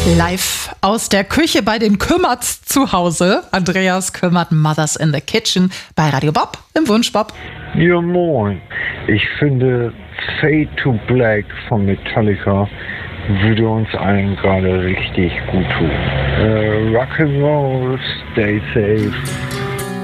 Live aus der Küche bei den Kümmerts zu Hause. Andreas Kümmert, Mothers in the Kitchen bei Radio Bob im Wunschbob. Ja, moin. Ich finde Fade to Black von Metallica würde uns allen gerade richtig gut tun. Rock'n'Roll, stay safe.